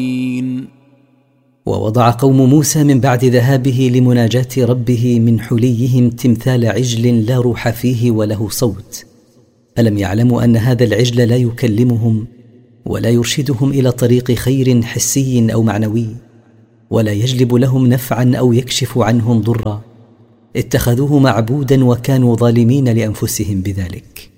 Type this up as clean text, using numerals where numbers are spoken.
ووضع قوم موسى من بعد ذهابه لمناجاة ربه من حليهم تمثال عجل لا روح فيه وله صوت. ألم يعلموا أن هذا العجل لا يكلمهم ولا يرشدهم إلى طريق خير حسي أو معنوي، ولا يجلب لهم نفعا أو يكشف عنهم ضرا؟ اتخذوه معبودا وكانوا ظالمين لأنفسهم بذلك.